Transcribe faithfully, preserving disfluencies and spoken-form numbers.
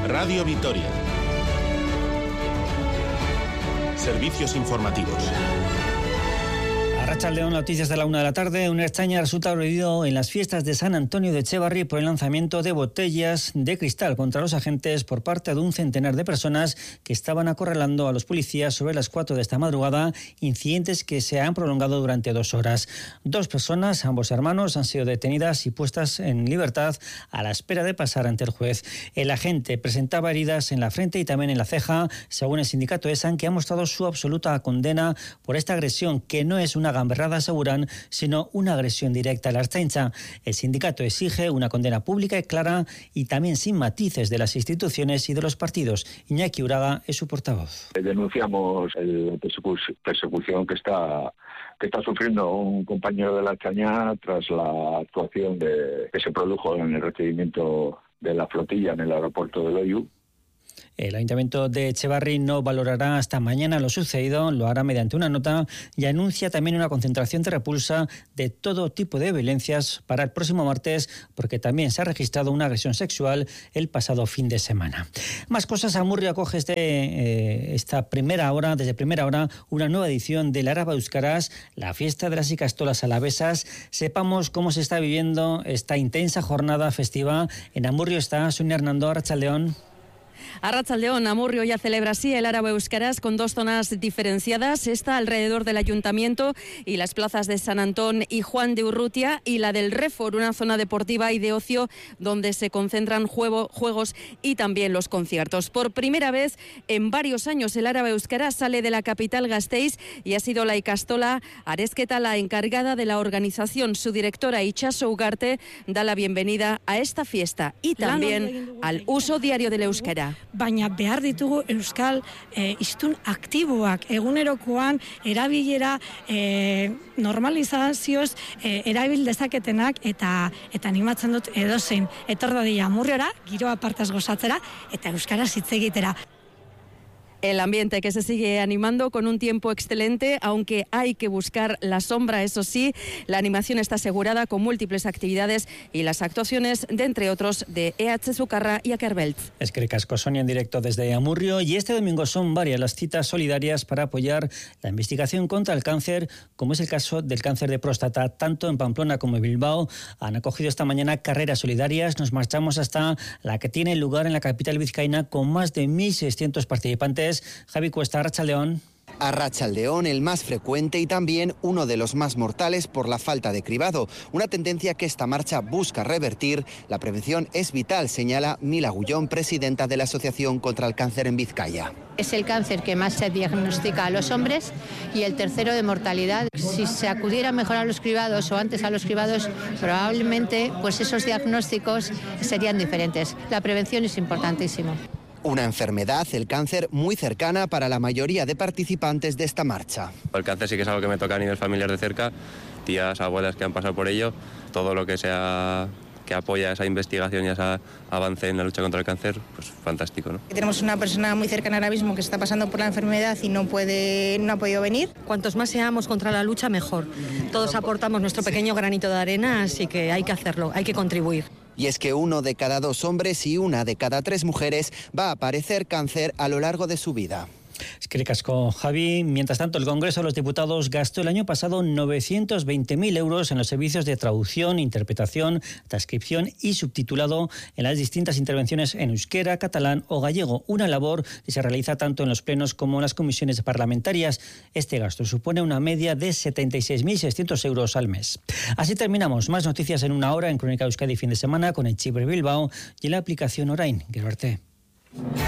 Radio Vitoria. Servicios informativos. Arratsaldeon, noticias de la una de la tarde. Un extraño resulta herido en las fiestas de San Antonio de Etxebarri por el lanzamiento de botellas de cristal contra los agentes por parte de un centenar de personas que estaban acorralando a los policías sobre las cuatro de esta madrugada, incidentes que se han prolongado durante dos horas. Dos personas, ambos hermanos, han sido detenidas y puestas en libertad a la espera de pasar ante el juez. El agente presentaba heridas en la frente y también en la ceja, según el sindicato ESAN, que ha mostrado su absoluta condena por esta agresión, que no es una gamberrada, aseguran, sino una agresión directa a la Ertzaintza. El sindicato exige una condena pública y clara y también sin matices de las instituciones y de los partidos. Iñaki Uraga es su portavoz. Denunciamos la persecución que está que está sufriendo un compañero de la Ertzaintza tras la actuación de, que se produjo en el recibimiento de la flotilla en el aeropuerto de Loiu. El Ayuntamiento de Etxebarri no valorará hasta mañana lo sucedido, lo hará mediante una nota y anuncia también una concentración de repulsa de todo tipo de violencias para el próximo martes, porque también se ha registrado una agresión sexual el pasado fin de semana. Más cosas. Amurrio acoge este, eh, esta primera hora, desde primera hora, una nueva edición del Araba Euskaraz, la fiesta de las ikastolas alavesas. Sepamos cómo se está viviendo esta intensa jornada festiva. En Amurrio está Sonia Hernando. Arratsaldeon. Arratsaldeon, Amurrio ya celebra así el Araba Euskaraz con dos zonas diferenciadas, esta alrededor del Ayuntamiento y las plazas de San Antón y Juan de Urrutia, y la del Refor, una zona deportiva y de ocio donde se concentran juego, juegos y también los conciertos. Por primera vez en varios años el Araba Euskaraz sale de la capital Gasteiz y ha sido la ikastola Arezketa la encargada de la organización. Su directora Itxaso Ugarte da la bienvenida a esta fiesta y también al uso diario del euskera. Baina behar ditugu euskal e, hiztun aktiboak egunerokoan erabilera e, normalizazioz e, erabil dezaketenak eta eta animatzen dut edozein etor dadila Amurriora, giro apartaz gozatzera eta euskaraz hitz egitera. El ambiente que se sigue animando con un tiempo excelente, aunque hay que buscar la sombra, eso sí. La animación está asegurada con múltiples actividades y las actuaciones de, entre otros, de E H Sucarra y Akerbelt. Es que Casco Sonia en directo desde Amurrio, y este domingo son varias las citas solidarias para apoyar la investigación contra el cáncer, como es el caso del cáncer de próstata. Tanto en Pamplona como en Bilbao han acogido esta mañana carreras solidarias. Nos marchamos hasta la que tiene lugar en la capital vizcaína con más de mil seiscientos participantes. Javi Cuesta, Arratsaldeon. Arratsaldeon, el más frecuente y también uno de los más mortales por la falta de cribado. Una tendencia que esta marcha busca revertir. La prevención es vital, señala Mila Gullón, presidenta de la Asociación contra el Cáncer en Vizcaya. Es el cáncer que más se diagnostica a los hombres y el tercero de mortalidad. Si se acudiera mejor a los cribados o antes a los cribados, probablemente pues esos diagnósticos serían diferentes. La prevención es importantísima. Una enfermedad, el cáncer, muy cercana para la mayoría de participantes de esta marcha. El cáncer sí que es algo que me toca a nivel familiar de cerca, tías, abuelas que han pasado por ello, todo lo que sea que apoya esa investigación y ese avance en la lucha contra el cáncer, pues fantástico, ¿no? Tenemos una persona muy cercana ahora mismo que está pasando por la enfermedad y no puede, no ha podido venir. Cuantos más seamos contra la lucha, mejor. Todos aportamos nuestro pequeño granito de arena, así que hay que hacerlo, hay que contribuir. Y es que uno de cada dos hombres y una de cada tres mujeres va a padecer cáncer a lo largo de su vida. Es que le casco, Javi. Mientras tanto, el Congreso de los Diputados gastó el año pasado novecientos veinte mil euros en los servicios de traducción, interpretación, transcripción y subtitulado en las distintas intervenciones en euskera, catalán o gallego. Una labor que se realiza tanto en los plenos como en las comisiones parlamentarias. Este gasto supone una media de setenta y seis mil seiscientos euros al mes. Así terminamos. Más noticias en una hora en Crónica Euskadi fin de semana con el Chibre Bilbao y en la aplicación Orain. Gero arte.